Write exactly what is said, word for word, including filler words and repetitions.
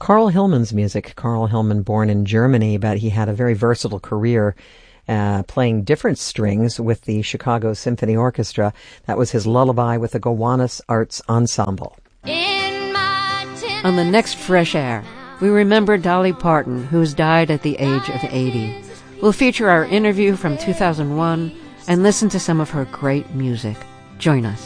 Carl Hillman's music. Carl Hillman, born in Germany, but he had a very versatile career uh, playing different strings with the Chicago Symphony Orchestra. That was his Lullaby with the Gowanus Arts Ensemble. On the next Fresh Air, we remember Dolly Parton, who's died at the age of eighty. We'll feature our interview from two thousand one and listen to some of her great music. Join us.